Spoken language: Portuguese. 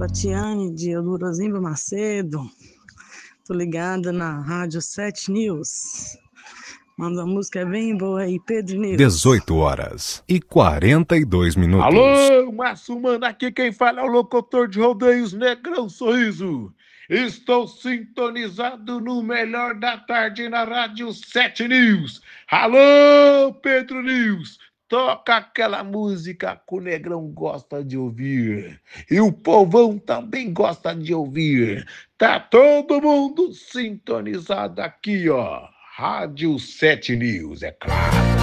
Tatiane de Eldorozimba Macedo. Tô ligada na Rádio 7 News. Manda a música bem boa aí, Pedro News. 18h42. Alô, Massumana, aqui quem fala é o locutor de rodeios Negrão Sorriso. Estou sintonizado no melhor da tarde na Rádio 7 News. Alô, Pedro News. Toca aquela música que o Negrão gosta de ouvir. E o povão também gosta de ouvir. Tá todo mundo sintonizado aqui, ó. Rádio 7 News, é claro.